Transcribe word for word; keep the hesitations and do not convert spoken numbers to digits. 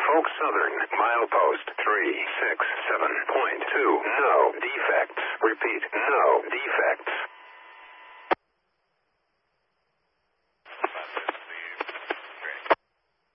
Norfolk Southern, milepost three six seven point two. No defects. Repeat.